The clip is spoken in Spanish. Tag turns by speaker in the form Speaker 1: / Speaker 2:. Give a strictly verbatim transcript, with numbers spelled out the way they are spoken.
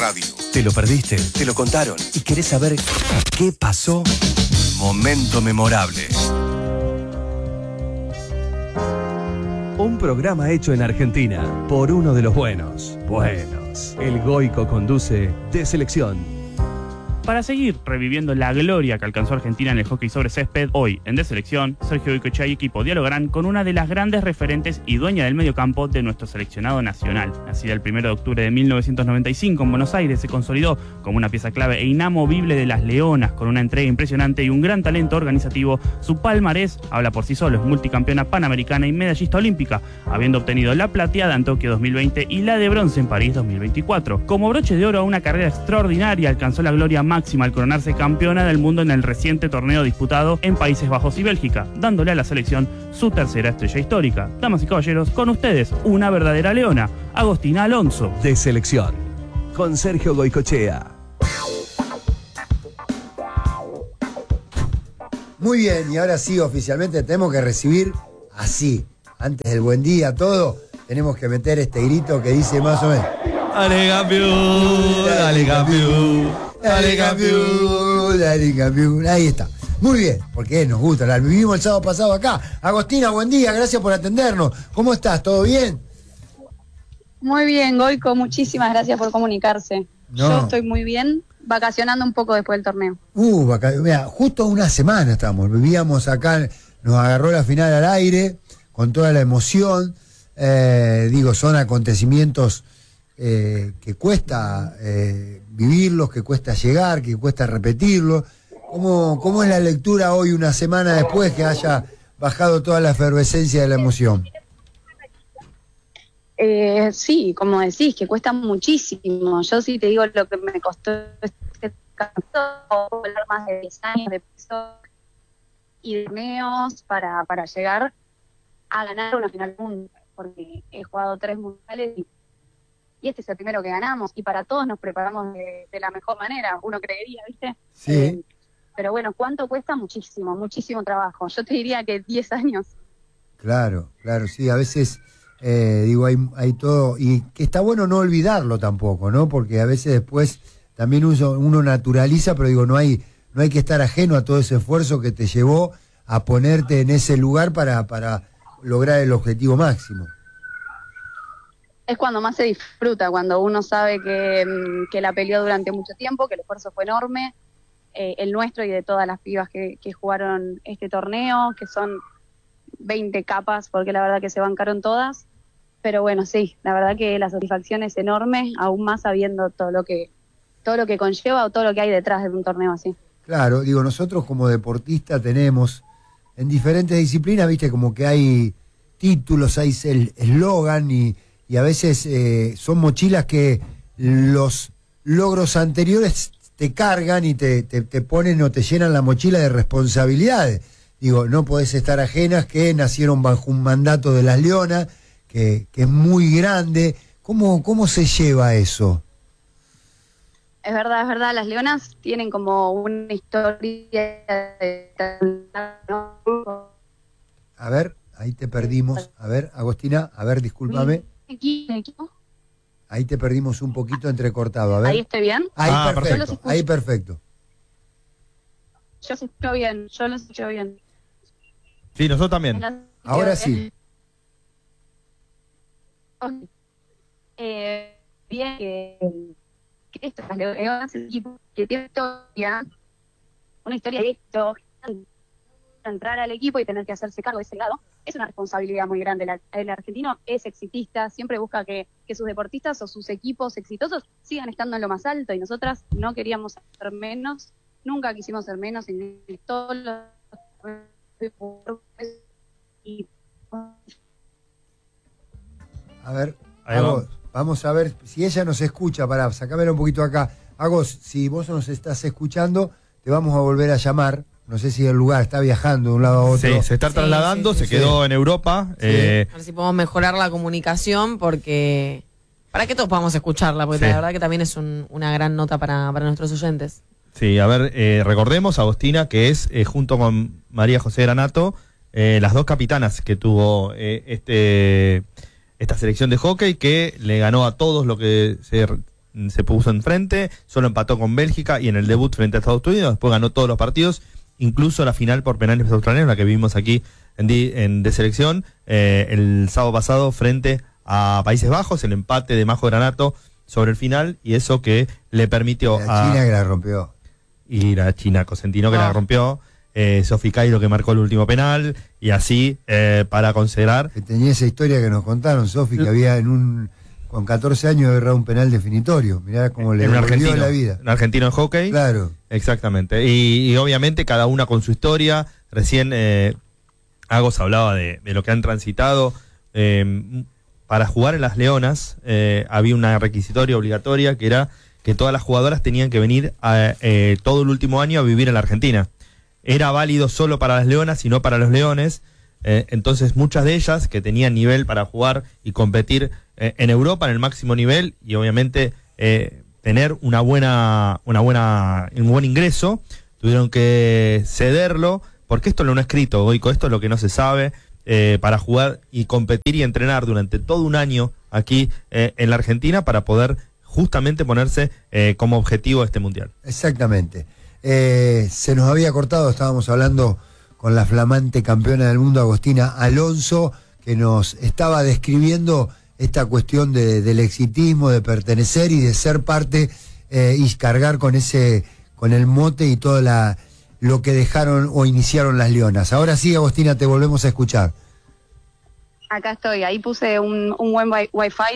Speaker 1: radio. ¿Te lo perdiste? ¿Te lo contaron? ¿Y querés saber qué pasó? Momento memorable. Un programa hecho en Argentina por uno de los buenos. Buenos. El Goico conduce De Selección.
Speaker 2: Para seguir reviviendo la gloria que alcanzó Argentina en el hockey sobre césped, hoy en De Selección, Sergio Goicoechea y equipo dialogarán con una de las grandes referentes y dueña del mediocampo de nuestro seleccionado nacional. Nacida el primero de octubre de mil novecientos noventa y cinco en Buenos Aires, se consolidó como una pieza clave e inamovible de las Leonas, con una entrega impresionante y un gran talento organizativo. Su palmarés habla por sí solo: es multicampeona panamericana y medallista olímpica, habiendo obtenido la plateada en Tokio dos mil veinte y la de bronce en París dos mil veinticuatro. Como broche de oro a una carrera extraordinaria, alcanzó la gloria máxima al coronarse campeona del mundo en el reciente torneo disputado en Países Bajos y Bélgica, dándole a la selección su tercera estrella histórica. Damas y caballeros, con ustedes, una verdadera leona, Agostina Alonso.
Speaker 1: De Selección, con Sergio Goicoechea.
Speaker 3: Muy bien, y ahora sí, oficialmente tenemos que recibir así, antes del buen día, todo, tenemos que meter este grito que dice más o menos:
Speaker 4: dale campeón, dale campeón.
Speaker 3: Dale campeón, dale campeón. Ahí está. Muy bien, porque nos gusta. La vivimos el sábado pasado acá. Agostina, buen día, gracias por atendernos. ¿Cómo estás? ¿Todo bien?
Speaker 5: Muy bien, Goico, muchísimas gracias por comunicarse.
Speaker 3: No.
Speaker 5: Yo estoy muy bien, vacacionando un poco después del torneo.
Speaker 3: Uh, vaca... Mira, justo una semana estamos. Vivíamos acá, nos agarró la final al aire, con toda la emoción. Eh, digo, son acontecimientos eh, que cuesta eh, vivirlos, que cuesta llegar, que cuesta repetirlos. ¿Cómo, ¿Cómo es la lectura hoy, una semana después, que haya bajado toda la efervescencia de la emoción?
Speaker 5: Eh, sí, como decís, que cuesta muchísimo. Yo sí te digo lo que me costó este campeonato, volar más de diez años de peso y de torneos para, para llegar a ganar una final mundial, porque he jugado tres mundiales y, y este es el primero que ganamos, y para todos nos preparamos de, de la mejor manera, uno creería, ¿viste?
Speaker 3: Sí.
Speaker 5: Eh, pero bueno, ¿cuánto cuesta? Muchísimo, muchísimo trabajo. Yo te diría que diez años.
Speaker 3: Claro, claro, sí, a veces... Eh, digo, hay, hay todo, y que está bueno no olvidarlo tampoco, ¿no? Porque a veces después también uno, uno naturaliza, pero digo, no hay, no hay que estar ajeno a todo ese esfuerzo que te llevó a ponerte en ese lugar para, para lograr el objetivo máximo.
Speaker 5: Es cuando más se disfruta, cuando uno sabe que, que la peleó durante mucho tiempo, que el esfuerzo fue enorme, eh, el nuestro y de todas las pibas que, que jugaron este torneo, que son veinte capas, porque la verdad que se bancaron todas. Pero bueno, sí, la verdad que la satisfacción es enorme, aún más sabiendo todo lo que todo lo que conlleva o todo lo que hay detrás de un torneo así.
Speaker 3: Claro, digo, nosotros como deportistas tenemos en diferentes disciplinas, viste, como que hay títulos, hay el eslogan y, y a veces eh, son mochilas que los logros anteriores te cargan y te, te, te ponen o te llenan la mochila de responsabilidades. Digo, no podés estar ajenas que nacieron bajo un mandato de las Leonas, Que, que es muy grande. ¿Cómo, cómo se lleva eso?
Speaker 5: Es verdad, es verdad, las Leonas tienen como una historia de...
Speaker 3: A ver, ahí te perdimos. A ver, Agostina, a ver, discúlpame. Ahí te perdimos un poquito entrecortado, a ver.
Speaker 5: ¿Ahí estoy bien?
Speaker 3: Ahí
Speaker 4: Ah,
Speaker 3: perfecto,
Speaker 5: perfecto.
Speaker 3: ahí perfecto.
Speaker 5: Yo los escucho bien, yo los escucho bien.
Speaker 4: Sí, nosotros también.
Speaker 3: Ahora sí.
Speaker 5: Eh, bien, que, que esto, las Leonas, el equipo que tiene historia, una historia de éxito, entrar al equipo y tener que hacerse cargo de ese lado, es una responsabilidad muy grande. La, el argentino es exitista, siempre busca que, que sus deportistas o sus equipos exitosos sigan estando en lo más alto, y nosotras no queríamos ser menos, nunca quisimos ser menos en todos los... Y,
Speaker 3: A ver,
Speaker 4: Ahí
Speaker 3: Agos,
Speaker 4: vamos.
Speaker 3: vamos a ver si ella nos escucha. Pará, sacámela un poquito acá. Agos, si vos nos estás escuchando, te vamos a volver a llamar. No sé si el lugar está viajando de un lado a otro.
Speaker 4: Sí, se está
Speaker 6: Sí,
Speaker 4: trasladando,
Speaker 6: sí, sí,
Speaker 4: se
Speaker 3: sí.
Speaker 4: quedó en Europa.
Speaker 3: Sí.
Speaker 4: Eh,
Speaker 6: A ver si podemos mejorar la comunicación, porque para que todos podamos escucharla, porque
Speaker 4: Sí.
Speaker 6: la verdad que también es un- una gran nota para, para nuestros oyentes.
Speaker 4: sí, a ver, eh, recordemos, Agostina, que es, eh, junto con María José Granato, eh, las dos capitanas que tuvo eh, este esta selección de hockey, que le ganó a todos lo que se se puso enfrente, solo empató con Bélgica y en el debut frente a Estados Unidos, después ganó todos los partidos, incluso la final por penales australianos, la que vimos aquí en, di, en de selección, eh, el sábado pasado frente a Países Bajos, el empate de Majo Granato sobre el final, y eso que le permitió
Speaker 3: la
Speaker 4: a...
Speaker 3: China que la rompió.
Speaker 4: Y la China Cosentino que
Speaker 6: Ah.
Speaker 4: la rompió, eh, Sofi Cairo que marcó el último penal, y así eh, para considerar...
Speaker 3: Que tenía esa historia que nos contaron, Sofi, que había en un... con catorce años errado un penal definitorio. Mirá cómo le
Speaker 4: en un
Speaker 3: devolvió
Speaker 4: argentino,
Speaker 3: la vida.
Speaker 4: un argentino en hockey.
Speaker 3: Claro.
Speaker 4: Exactamente. Y, y obviamente cada una con su historia. Recién eh, Agos hablaba de, de lo que han transitado. Eh, para jugar en las Leonas eh, había una requisitoria obligatoria que era que todas las jugadoras tenían que venir a, eh, todo el último año a vivir en la Argentina. Era válido solo para las Leonas y no para los Leones. Eh, entonces muchas de ellas que tenían nivel para jugar y competir eh, en Europa en el máximo nivel y obviamente eh, tener una buena, una buena, un buen ingreso, tuvieron que cederlo, porque esto no es escrito, Goico, esto es lo que no se sabe, eh, para jugar y competir y entrenar durante todo un año aquí eh, en la Argentina para poder justamente ponerse eh, como objetivo este mundial.
Speaker 3: Exactamente. Eh, se nos había cortado, estábamos hablando con la flamante campeona del mundo, Agostina Alonso, que nos estaba describiendo esta cuestión de, del exitismo, de pertenecer y de ser parte eh, y cargar con ese, con el mote y todo la, lo que dejaron o iniciaron las Leonas. Ahora sí, Agostina, te volvemos a escuchar.
Speaker 5: Acá estoy, ahí puse un, un buen wi- wifi